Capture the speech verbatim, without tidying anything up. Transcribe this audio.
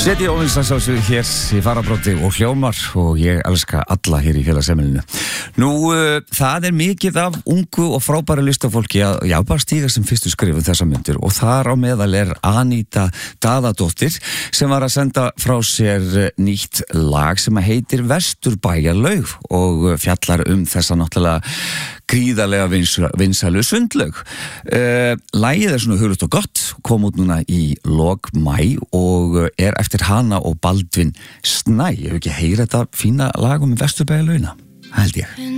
Seti óvinnslandsásug hér í farabróti og hljómar og ég elska alla hér í félagsheimilinu. Nú, uh, það er mikið af ungu og frábæru listafólki að já, bara stíga sem fyrstu skrifum þessa myndir og þar á meðal er Aníta Daðadóttir sem var að senda frá sér nýtt lag sem heitir Vesturbæjarlaug og fjallar um þessa náttúrulega gríðarlega vinsælu sundlaug. Uh, lagið er svona hugult og gott, kom út núna í lok maí og er eftir hana og Baldvin Snæ. Ég hef ekki heyra þetta fína lag um Vesturbæjarlaugina, held ég.